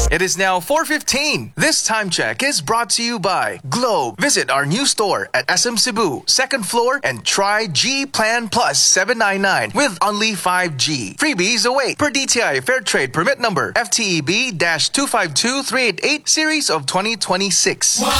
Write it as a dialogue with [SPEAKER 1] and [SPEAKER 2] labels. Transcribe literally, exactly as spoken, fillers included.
[SPEAKER 1] It is now four fifteen. This time check is brought to you by Globe. Visit our new store at S M Cebu, second floor, and try G Plan Plus seven ninety-nine with only five G. Freebies await per D T I Fair Trade Permit number F T E B two five two three eight eight series of twenty twenty-six.